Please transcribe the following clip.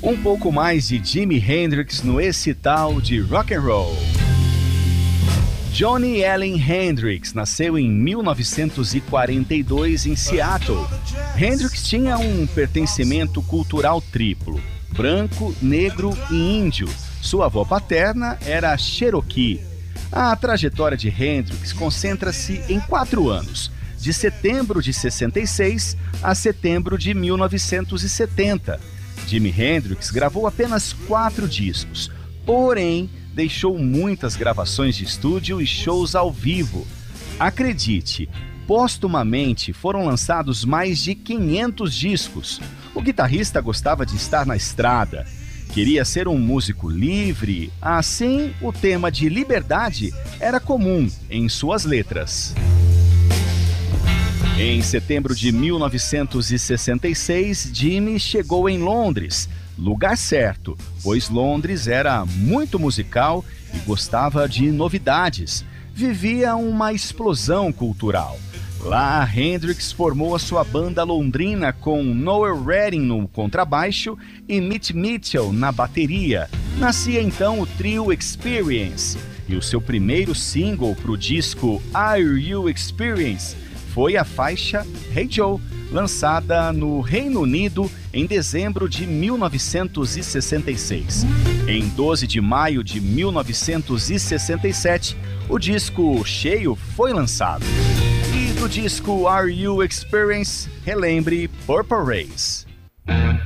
Um pouco mais de Jimi Hendrix no esse tal de rock and roll. Johnny Allen Hendrix nasceu em 1942 em Seattle. Hendrix tinha um pertencimento cultural triplo: branco, negro e índio. Sua avó paterna era Cherokee. A trajetória de Hendrix concentra-se em 4 anos, de setembro de 66 a setembro de 1970. Jimi Hendrix gravou apenas 4 discos, porém deixou muitas gravações de estúdio e shows ao vivo. Acredite, póstumamente foram lançados mais de 500 discos. O guitarrista gostava de estar na estrada. Queria ser um músico livre, assim o tema de liberdade era comum em suas letras. Em setembro de 1966, Jimi chegou em Londres, lugar certo, pois Londres era muito musical e gostava de novidades. Vivia uma explosão cultural. Lá, Hendrix formou a sua banda londrina com Noel Redding no contrabaixo e Mitch Mitchell na bateria. Nascia então o trio Experience, e o seu primeiro single para o disco Are You Experience foi a faixa Hey Joe, lançada no Reino Unido em dezembro de 1966. Em 12 de maio de 1967, o disco Cheio foi lançado. E do disco Are You Experience, relembre Purple Race.